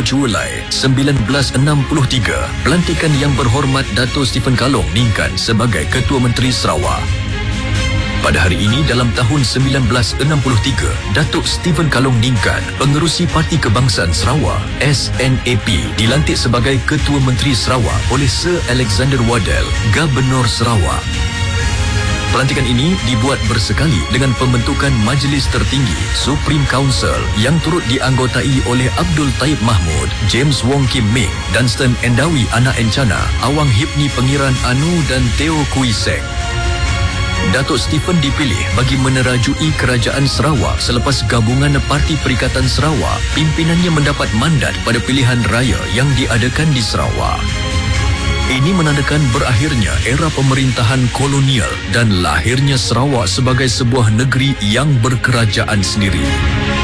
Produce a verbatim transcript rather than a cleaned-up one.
Julai seribu sembilan belas enam puluh tiga, pelantikan Yang Berhormat Dato' Stephen Kalong Ningkan sebagai Ketua Menteri Sarawak. Pada hari ini dalam tahun seribu sembilan belas enam puluh tiga, Datuk Stephen Kalong Ningkan, pengerusi Parti Kebangsaan Sarawak S N A P, dilantik sebagai Ketua Menteri Sarawak oleh Sir Alexander Waddell, Gubernur Sarawak. Pelantikan ini dibuat bersekali dengan pembentukan Majlis Tertinggi Supreme Council yang turut dianggotai oleh Abdul Taib Mahmud, James Wong Kim Ming, Dunstan Endawi Anak Encana, Awang Hipni Pengiran Anu dan Teo Kui Sek. Datuk Stephen dipilih bagi menerajui Kerajaan Sarawak selepas gabungan Parti Perikatan Sarawak, pimpinannya mendapat mandat pada pilihan raya yang diadakan di Sarawak. Ini menandakan berakhirnya era pemerintahan kolonial dan lahirnya Sarawak sebagai sebuah negeri yang berkerajaan sendiri.